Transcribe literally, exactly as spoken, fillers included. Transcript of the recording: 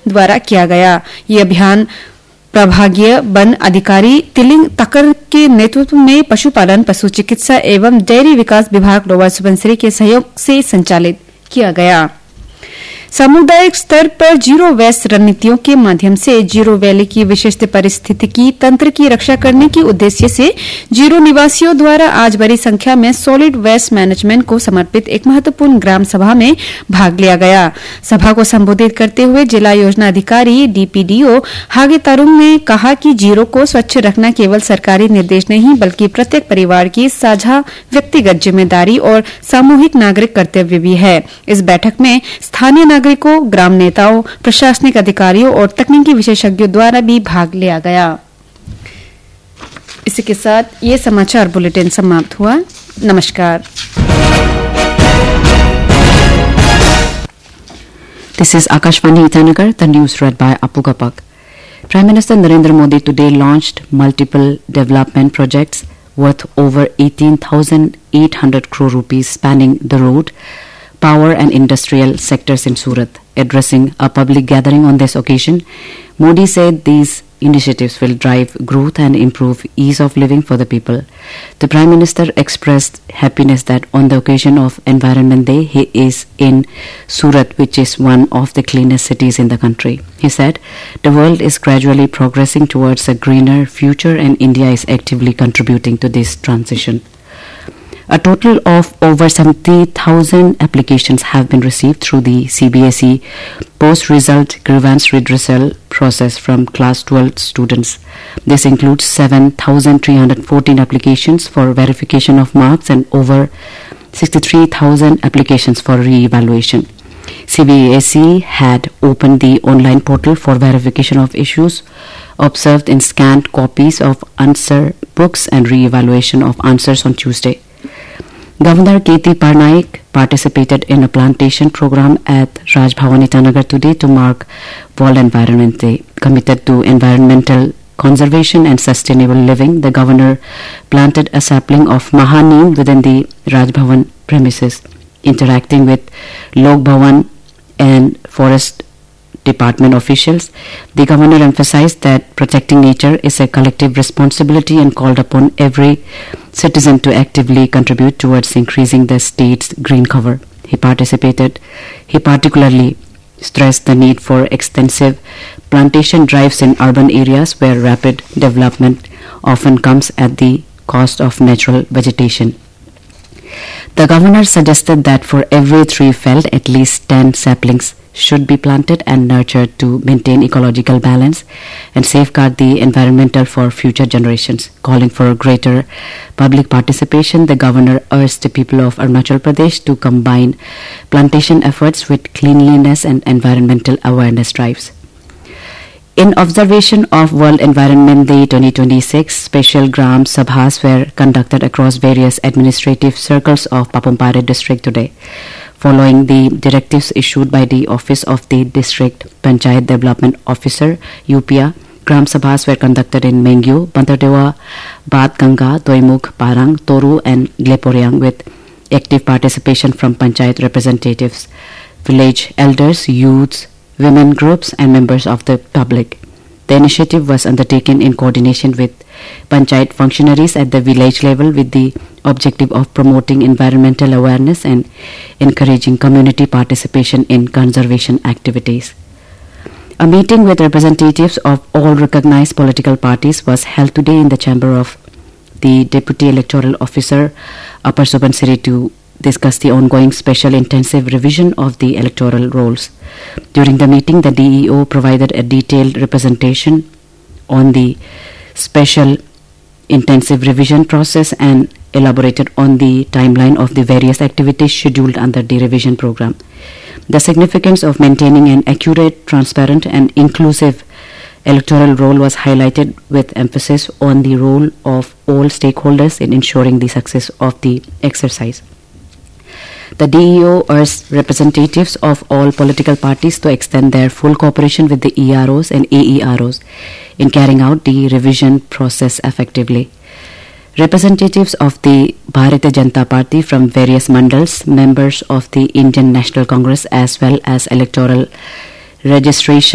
द्वारा किया गया। ये अभियान प्रभागीय वन अधिकारी तिलिंग तकर के नेतृत्व में पशुपालन, पशु चिकित्सा एवं डेयरी विकास विभाग लोअर सुबनसिरी के सहयोग से संचालित किया गया। सामुदायिक स्तर पर जीरो वेस्ट रणनीतियों के माध्यम से जीरो वैली की विशिष्ट पारिस्थितिकी तंत्र की रक्षा करने के उद्देश्य से जीरो निवासियों द्वारा आज बड़ी संख्या में सॉलिड वेस्ट मैनेजमेंट को समर्पित एक महत्वपूर्ण ग्राम सभा में भाग लिया गया। सभा को संबोधित करते हुए जिला योजना अधिकारी डीपीडीओ हागे तारुंग ने कहा कि जीरो को स्वच्छ रखना केवल सरकारी निर्देश नहीं बल्कि प्रत्येक परिवार की साझा व्यक्तिगत जिम्मेदारी और सामूहिक नागरिक कर्तव्य भी है। इस बैठक में स्थानीय नागरिकों, ग्राम नेताओं, प्रशासनिक अधिकारियों और तकनीकी विशेषज्ञों द्वारा भी भाग लिया गया। इसी के साथ ये समाचार बुलेटिन समाप्त हुआ। नमस्कार। This is Akashvani Itanagar, the news read by Apu Kapak. Prime Minister Narendra Modi today launched multiple development projects worth over eighteen thousand eight hundred crore rupees spanning the road, power and industrial sectors in Surat. Addressing a public gathering on this occasion, Modi said these initiatives will drive growth and improve ease of living for the people. The Prime Minister expressed happiness that on the occasion of Environment Day, he is in Surat, which is one of the cleanest cities in the country. He said, the world is gradually progressing towards a greener future and India is actively contributing to this transition. A total of over seventy thousand applications have been received through the C B S E post-result grievance redressal process from class twelve students. This includes seven thousand three hundred fourteen applications for verification of marks and over sixty-three thousand applications for re-evaluation. C B S E had opened the online portal for verification of issues observed in scanned copies of answer books and re-evaluation of answers on Tuesday. Governor K T Parnaik participated in a plantation program at Raj Bhavan Itanagar today to mark World Environment Day. Committed to environmental conservation and sustainable living, the governor planted a sapling of Mahaneem within the Raj Bhavan premises. Interacting with Lok Bhavan and Forest Department officials, the governor emphasized that protecting nature is a collective responsibility and called upon every citizen to actively contribute towards increasing the state's green cover. He participated, he particularly stressed the need for extensive plantation drives in urban areas where rapid development often comes at the cost of natural vegetation. The governor suggested that for every tree felled, at least ten saplings should be planted and nurtured to maintain ecological balance and safeguard the environmental for future generations. Calling for greater public participation, the governor urged the people of Arunachal Pradesh to combine plantation efforts with cleanliness and environmental awareness drives. In observation of World Environment Day twenty twenty-six, special Gram Sabhas were conducted across various administrative circles of Papumpare district today. Following the directives issued by the Office of the District Panchayat Development Officer, U P A, Gram Sabhas were conducted in Mengyu, Bantardewa, Bad Ganga, Doimuk, Parang, Toru and Gleporyang with active participation from Panchayat representatives, village elders, youths, women groups and members of the public. The initiative was undertaken in coordination with Panchayat functionaries at the village level with the objective of promoting environmental awareness and encouraging community participation in conservation activities. A meeting with representatives of all recognized political parties was held today in the chamber of the Deputy Electoral Officer, Upper Subansiri, to discuss the ongoing special intensive revision of the electoral rolls. During the meeting, the D E O provided a detailed representation on the special intensive revision process and elaborated on the timeline of the various activities scheduled under the revision program. The significance of maintaining an accurate, transparent and inclusive electoral roll was highlighted with emphasis on the role of all stakeholders in ensuring the success of the exercise. The D E O urged representatives of all political parties to extend their full cooperation with the E R Os and A E R Os in carrying out the revision process effectively. Representatives of the Bharatiya Janata Party from various mandals, members of the Indian National Congress as well as electoral registration